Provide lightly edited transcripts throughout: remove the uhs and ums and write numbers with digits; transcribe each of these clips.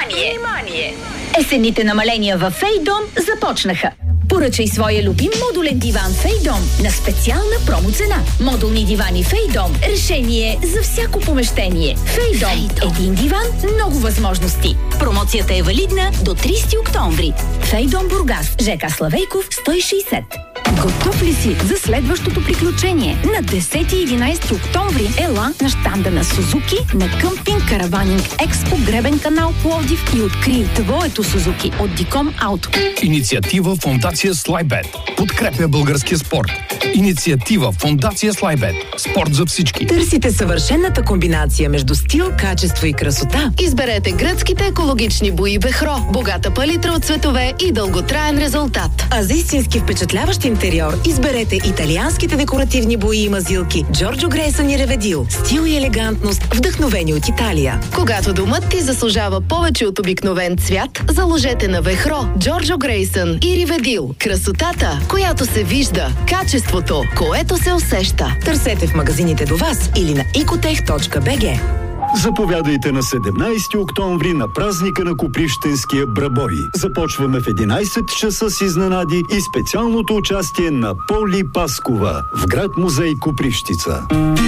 Внимание! Есенните намаления във Фейдом започнаха. Поръчай своя любим модулен диван Фейдом на специална промо-цена. Модулни дивани Фейдом – решение за всяко помещение. Фейдом – един диван, много възможности. Промоцията е валидна до 30 октомври. Фейдом Бургас, ЖК Славейков, 160. Готов ли си за следващото приключение? На 10 и 11 октомври ела на щанда на Сузуки на Къмпинг Караванинг Експо Гребен канал Пловдив и открий твоето Сузуки от Диком Ауто. Инициатива Фондация Слайбет. Подкрепя българския спорт. Инициатива Фондация Слайбет. Спорт за всички. Търсите съвършената комбинация между стил, качество и красота? Изберете гръцките екологични бои Бехро. Богата палитра от цветове и дълготраен резултат. А за истински впечатляващ интериор изберете италианските декоративни бои и мазилки Джорджо Грейсън и Реведил. Стил и елегантност, вдъхновени от Италия. Когато домът ти заслужава повече от обикновен цвят, заложете на Вехро, Джорджо Грейсън и Риведил. Красотата, която се вижда. Качеството, което се усеща. Търсете в магазините до вас или на ecotech.bg. Заповядайте на 17 октомври на празника на Копривщенския брабой. Започваме в 11 часа с изненади и специалното участие на Поли Паскова в град музей Копривщица.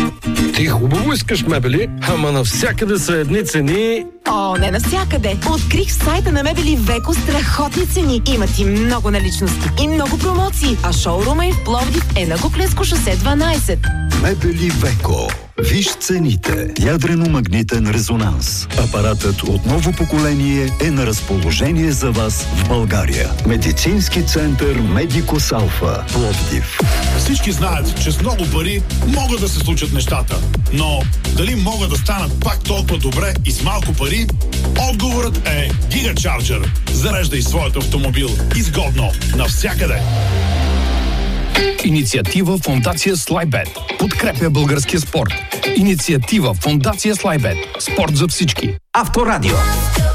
Ти хубаво искаш мебели, ама навсякъде са едни цени. О, не навсякъде. Открих в сайта на Мебели Веко страхотни цени. Имат и много наличности и много промоции. А шоурума им в Пловдив е на Куклensко шосе 12. Мебели Веко. Виж цените. Ядрено-магнитен резонанс. Апаратът от ново поколение е на разположение за вас в България. Медицински център Медикос Алфа, Пловдив. Всички знаят, че с много пари могат да се случат нещата. Но дали могат да станат пак толкова добре и с малко пари? Отговорът е GigaCharger. Зареждай своят автомобил изгодно навсякъде. Инициатива Фондация Слайбет. Подкрепя българския спорт. Инициатива Фондация Слайбет. Спорт за всички. Авторадио.